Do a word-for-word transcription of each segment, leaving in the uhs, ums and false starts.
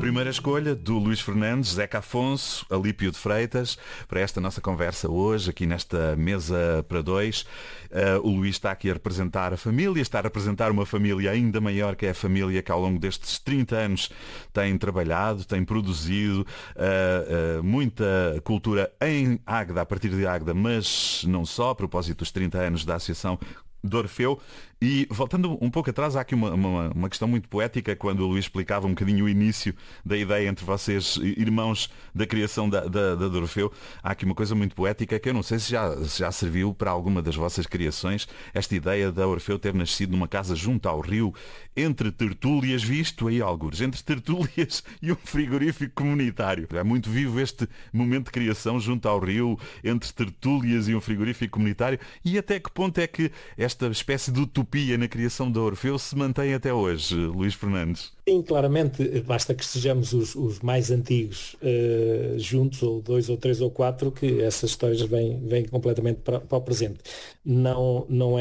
Primeira escolha do Luís Fernandes, Zeca Afonso, Alípio de Freitas, para esta nossa conversa hoje, aqui nesta mesa para dois. Uh, o Luís está aqui a representar a família, está a representar uma família ainda maior, que é a família que ao longo destes trinta anos tem trabalhado, tem produzido uh, uh, muita cultura em Águeda, a partir de Águeda, mas não só, a propósito dos trinta anos da Associação de Orfeu. E voltando um pouco atrás, há aqui uma, uma, uma questão muito poética quando o Luís explicava um bocadinho o início da ideia entre vocês, irmãos da criação da, da, da de Orfeu. Há aqui uma coisa muito poética que eu não sei se já, se já serviu para alguma das vossas criações, esta ideia da Orfeu ter nascido numa casa junto ao rio, entre tertúlias, visto aí algures, entre tertúlias e um frigorífico comunitário. É muito vivo este momento de criação junto ao rio, entre tertúlias e um frigorífico comunitário. E até que ponto é que esta espécie de utopia na criação da Orfeu se mantém até hoje, Luís Fernandes? Sim, claramente, basta que estejamos os, os mais antigos uh, juntos, ou dois, ou três, ou quatro, que essas histórias vêm, vêm completamente para, para o presente. Não, não,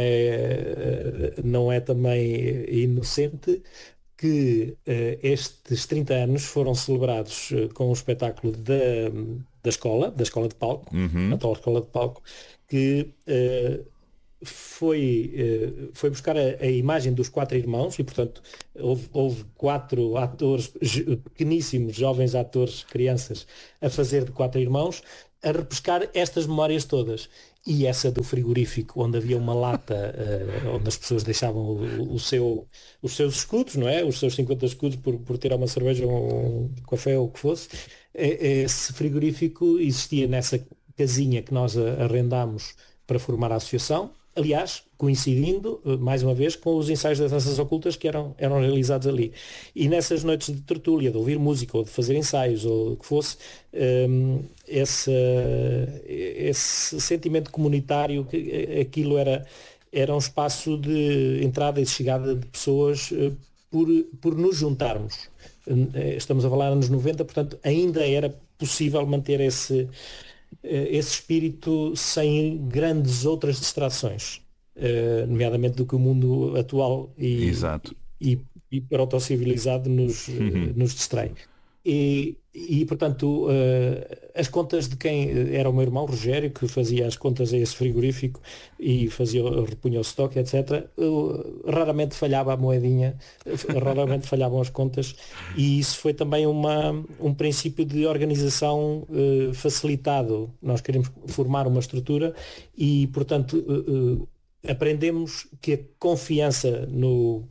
é, uh, não é também inocente que uh, estes trinta anos foram celebrados uh, com o espetáculo da, da escola, da escola de palco, uhum. a tal escola de palco, que uh, foi, foi buscar a, a imagem dos quatro irmãos e, portanto, houve, houve quatro atores, pequeníssimos, jovens atores, crianças, a fazer de quatro irmãos, a repescar estas memórias todas. E essa do frigorífico, onde havia uma lata, uh, onde as pessoas deixavam o, o seu, os seus escudos, não é? Os seus cinquenta escudos por, por ter uma cerveja ou um café ou o que fosse. Esse frigorífico existia nessa casinha que nós arrendámos para formar a associação. Aliás, coincidindo, mais uma vez, com os ensaios das danças ocultas que eram, eram realizados ali. E nessas noites de tertúlia, de ouvir música, ou de fazer ensaios, ou o que fosse, um, esse, esse sentimento comunitário, que aquilo era, era um espaço de entrada e de chegada de pessoas uh, por, por nos juntarmos. Estamos a falar anos noventa, portanto, ainda era possível manter esse... esse espírito sem grandes outras distrações, uh, nomeadamente do que o mundo atual e, Exato. e, e proto-civilizado nos, uhum. uh, nos distrai. E, e portanto, uh, as contas de quem era o meu irmão Rogério, que fazia as contas a esse frigorífico e fazia, repunha o estoque, etcétera, uh, raramente falhava a moedinha, raramente falhavam as contas, e isso foi também uma, um princípio de organização uh, facilitado. Nós queremos formar uma estrutura e, portanto, uh, uh, aprendemos que a confiança no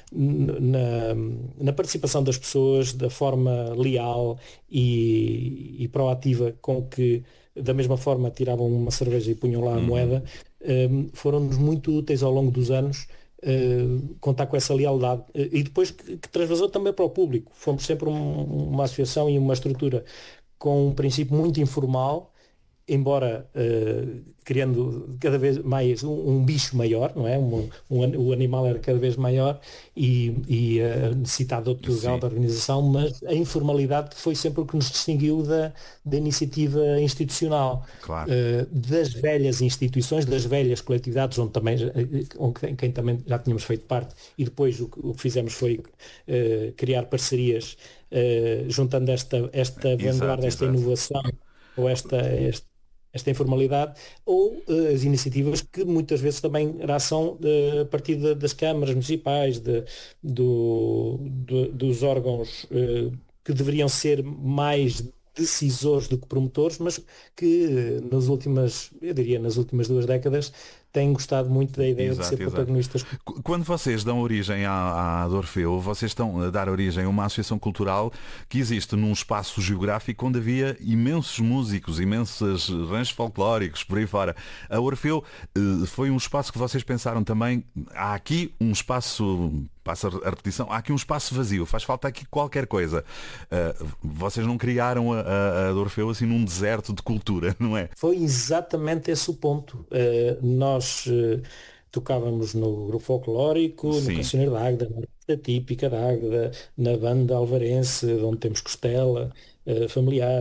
Na, na participação das pessoas, da forma leal e, e proativa com que, da mesma forma, tiravam uma cerveja e punham lá a moeda, um, foram-nos muito úteis ao longo dos anos, uh, contar com essa lealdade. Uh, e depois que, que transvasou também para o público. Fomos sempre um, uma associação e uma estrutura com um princípio muito informal, embora uh, criando cada vez mais um, um bicho maior, não é? Um, um, o animal era cada vez maior e, e uh, necessitava de outro grau de organização, mas a informalidade foi sempre o que nos distinguiu da, da iniciativa institucional. Claro. Uh, das velhas instituições, das velhas coletividades, onde também, onde quem também já tínhamos feito parte, e depois o, o que fizemos foi uh, criar parcerias uh, juntando esta, esta vanguarda, esta exato. inovação, ou esta, esta esta informalidade, ou uh, as iniciativas que muitas vezes também são uh, a partir de, das câmaras municipais, de, do, de, dos órgãos uh, que deveriam ser mais decisores do que promotores, mas que uh, nas últimas, eu diria, nas últimas duas décadas, têm gostado muito da ideia exato, de ser exato. protagonistas. Quando vocês dão origem à, à Orfeu, vocês estão a dar origem a uma associação cultural que existe num espaço geográfico onde havia imensos músicos, imensos ranchos folclóricos, por aí fora. A Orfeu foi um espaço que vocês pensaram também, há aqui um espaço, passa a repetição, há aqui um espaço vazio, faz falta aqui qualquer coisa. Vocês não criaram a, a, a Orfeu assim num deserto de cultura, não é? Foi exatamente esse o ponto. Nós Nós uh, tocávamos no grupo folclórico, Sim. no Cancioneiro da Águeda, na orquestra típica da Águeda, na banda alvarense, onde temos costela uh, familiar,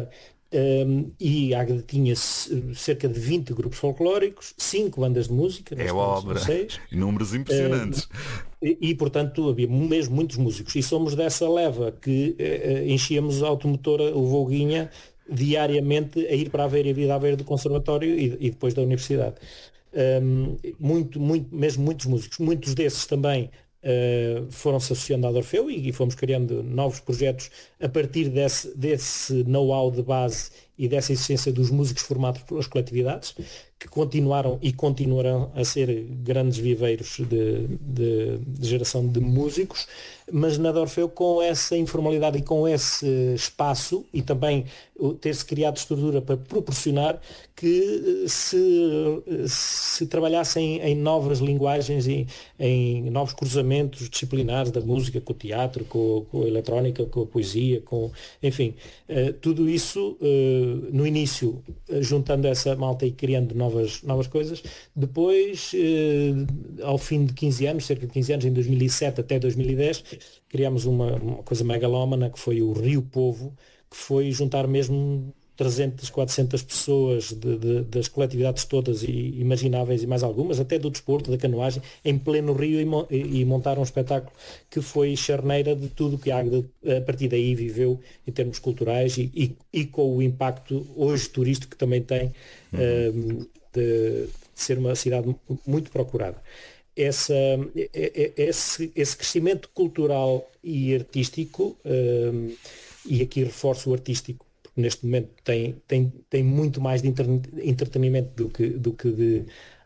Um, e Águeda tinha cerca de vinte grupos folclóricos, cinco bandas de música, é obra, seis. Números impressionantes. Uh, e, e, portanto, havia mesmo muitos músicos. E somos dessa leva que uh, enchíamos a automotora, o Volguinha, diariamente a ir para a Aveiro e a vir da Aveiro do Conservatório e, e depois da Universidade. Um, muito, muito, mesmo muitos músicos. Muitos desses também Uh, foram-se associando à Orfeu e, e fomos criando novos projetos a partir desse, desse know-how de base e dessa existência dos músicos formados pelas coletividades, que continuaram e continuarão a ser grandes viveiros de, de, de geração de músicos, mas na Orfeu, com essa informalidade e com esse espaço, e também ter-se criado estrutura para proporcionar que se, se trabalhassem em novas linguagens e em novos cruzamentos disciplinares da música com o teatro, com, com a eletrónica, com a poesia, com, enfim, uh, tudo isso uh, no início uh, juntando essa malta e criando novas, novas coisas. Depois, uh, ao fim de quinze anos, cerca de quinze anos, em dois mil e sete até dois mil e dez, criámos uma, uma coisa megalómana que foi o Rio Povo, que foi juntar mesmo trezentas, quatrocentas pessoas de, de, das coletividades todas e, imagináveis e mais algumas, até do desporto, da canoagem, em pleno rio e, e, e montar um espetáculo que foi charneira de tudo que a Águeda a partir daí viveu em termos culturais e, e, e com o impacto hoje turístico que também tem uhum. um, de, de ser uma cidade muito procurada. Essa, esse, esse crescimento cultural e artístico, um, e aqui reforço o artístico, porque neste momento tem, tem, tem muito mais de entretenimento do que, do que de